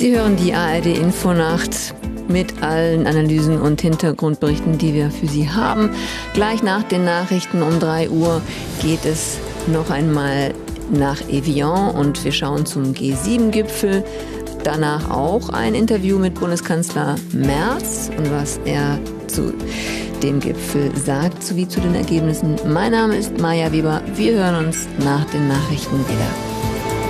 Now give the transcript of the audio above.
Sie hören die ARD Infonacht mit allen Analysen und Hintergrundberichten, die wir für Sie haben. Gleich nach den Nachrichten um 3 Uhr geht es noch einmal nach Evian und wir schauen zum G7-Gipfel. Danach auch ein Interview mit Bundeskanzler Merz und was er zu dem Gipfel sagt, sowie zu den Ergebnissen. Mein Name ist Maja Weber. Wir hören uns nach den Nachrichten wieder.